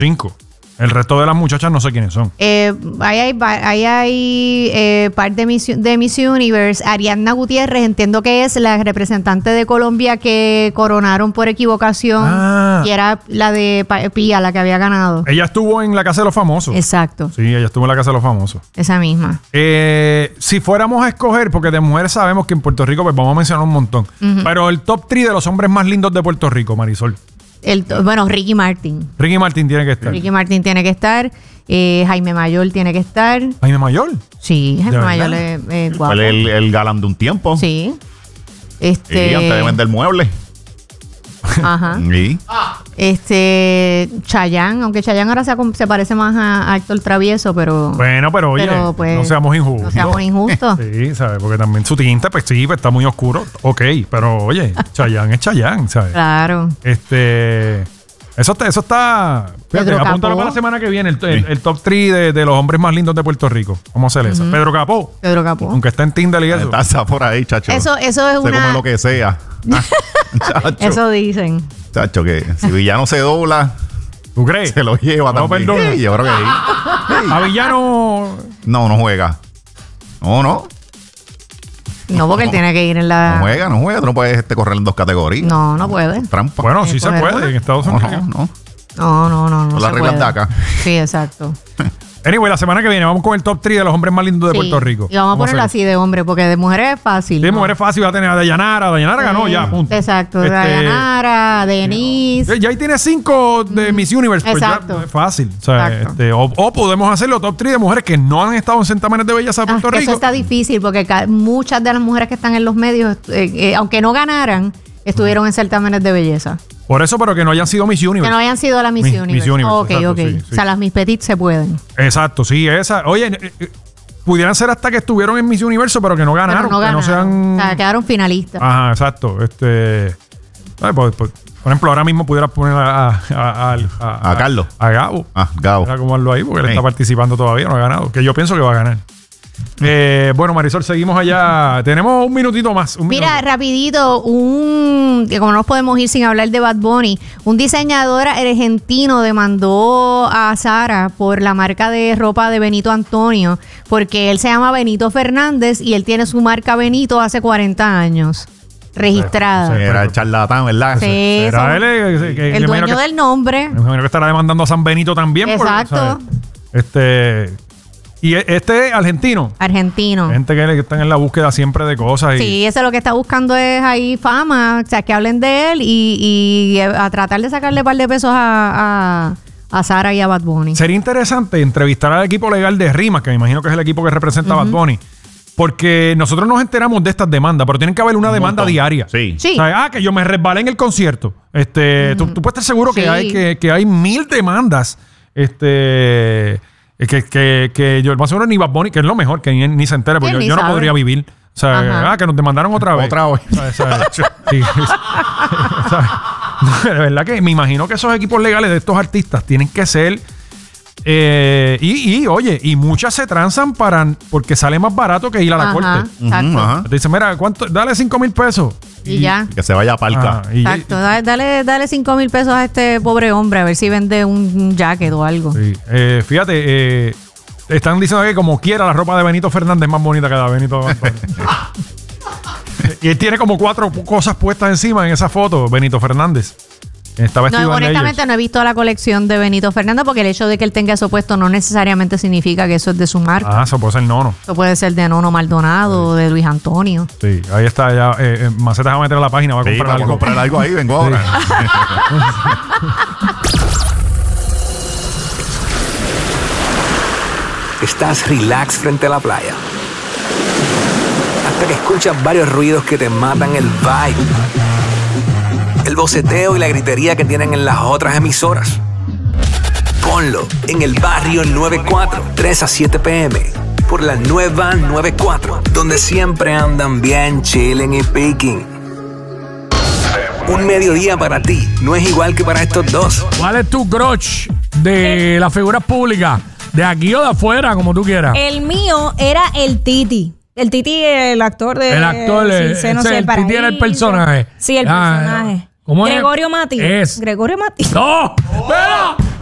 5. El resto de las muchachas no sé quiénes son. Ahí hay parte de Miss Universe. Ariadna Gutiérrez, entiendo que es la representante de Colombia que coronaron por equivocación. Y era la de Pía, la que había ganado. Ella estuvo en la Casa de los Famosos. Exacto. Sí, ella estuvo en la Casa de los Famosos. Esa misma. Si fuéramos a escoger, porque de mujeres sabemos que en Puerto Rico pues vamos a mencionar un montón. Pero el top 3 de los hombres más lindos de Puerto Rico, Marisol. Bueno, Ricky Martin. Ricky Martin tiene que estar. Ricky Martin tiene que estar. Jaime Mayor tiene que estar. ¿Jaime Mayor? Sí, Jaime Mayor es guapo. Fue el galán de un tiempo. Sí. Y antes de vender muebles. Ajá. Sí. Chayanne, aunque Chayanne ahora se parece más a Héctor Travieso, pero... Bueno, pero oye, pues, no seamos injustos. No seamos injustos. Sí, ¿sabes? Porque también su tinta, pues sí, pues, está muy oscuro. Ok, pero oye, Chayanne es Chayanne, ¿sabes? Claro. Eso está... Fíjate, apúntalo para la semana que viene, el top 3 de los hombres más lindos de Puerto Rico. Vamos a hacer eso. Pedro Capó. Aunque está en Tinder y eso. Está por ahí, chacho. Eso es se come lo que sea. Eso dicen. Chacho, que si Villano se dobla... ¿Tú crees? Se lo lleva también. Perdón. Sí, yo creo que sí. A Villano... No juega. No, porque él tiene que ir en la... No juega. Tú no puedes correr en 2 categorías. No puede. Trampa. Bueno, sí se puede en Estados Unidos. No. Las reglas de acá. Sí, exacto. Anyway, la semana que viene vamos con el top 3 de los hombres más lindos de Puerto Rico. Y vamos a ponerlo así de hombre, porque de mujeres es fácil. De mujeres es fácil, va a tener a Dayanara. Dayanara ganó ya, punto. Exacto, Dayanara, Denise. Ya ahí tiene 5 de Miss Universe. Pues exacto. Ya es fácil. O sea, o podemos hacerlo top 3 de mujeres que no han estado en certámenes de belleza de Puerto Rico. Eso está difícil, porque muchas de las mujeres que están en los medios, aunque no ganaran, estuvieron en certámenes de belleza. Por eso, pero que no hayan sido Miss Universe. Que no hayan sido la Miss Universe. Miss Universe. Ok. Sí. O sea, las Miss Petit se pueden. Exacto, sí, esa. Oye, pudieran ser hasta que estuvieron en Miss Universo, pero que no ganaron. Pero no ganaron. Que no sean... O sea, quedaron finalistas. Ajá, exacto. Por ejemplo, ahora mismo pudieras poner a Carlos. A Gabo. Gabo. Era como ahí, porque él está participando todavía, no ha ganado. Que yo pienso que va a ganar. Bueno, Marisol, seguimos allá. Tenemos un minutito más. Mira, rapidito, como no nos podemos ir sin hablar de Bad Bunny, un diseñador argentino demandó a Zara por la marca de ropa de Benito Antonio, porque él se llama Benito Fernández y él tiene su marca Benito hace 40 años. Registrada. Era el charlatán, ¿verdad? Sí, era él el dueño del nombre. Me imagino que estará demandando a San Benito también. Exacto. Y este es argentino. Gente que están en la búsqueda siempre de cosas. Sí, eso lo que está buscando es ahí fama, o sea, que hablen de él y a tratar de sacarle un par de pesos a Zara y a Bad Bunny. Sería interesante entrevistar al equipo legal de Rimas, que me imagino que es el equipo que representa a Bad Bunny. Porque nosotros nos enteramos de estas demandas, pero tienen que haber una demanda diaria. Sí. Sí. O sea, que yo me resbalé en el concierto. Tú puedes estar seguro que hay 1000 demandas. Que yo más seguro ni Bad Bunny, que es lo mejor, que ni se entere, porque yo no podría vivir. O sea, que nos demandaron otra vez. Sí. De verdad que me imagino que esos equipos legales de estos artistas tienen que ser... oye, y muchas se transan porque sale más barato que ir a la corte. Exacto. Te dicen, mira, dale 5,000 pesos. Y ya. Que se vaya a Palca. Exacto. Dale 5,000 pesos a este pobre hombre a ver si vende un jacket o algo. Sí. Fíjate, están diciendo que como quiera la ropa de Benito Fernández es más bonita que la de Benito. Y él tiene como 4 cosas puestas encima en esa foto, Benito Fernández. Está vestido honestamente no he visto la colección de Benito Fernández, porque el hecho de que él tenga eso puesto no necesariamente significa que eso es de su marca. Eso puede ser Nono. Eso puede ser de Nono Maldonado o de Luis Antonio. Sí, ahí está ya. Maceta va a meter a la página, va a comprar algo. Voy a comprar algo ahí, vengo ahora. Estás relax frente a la playa, hasta que escuchas varios ruidos que te matan el vibe. El boceteo y la gritería que tienen en las otras emisoras. Ponlo en el barrio 94, 3 a 7 p.m. por la nueva 94, donde siempre andan bien chilling y picking. Un mediodía para ti no es igual que para estos dos. ¿Cuál es tu crush de las figuras públicas? ¿De aquí o de afuera, como tú quieras? El mío era el Titi. El Titi, el actor de... El actor, el Titi era el personaje. Sí, el personaje. ¿Cómo es? Gregorio Mati. Es. Gregorio Mati. ¡No! ¡Espera!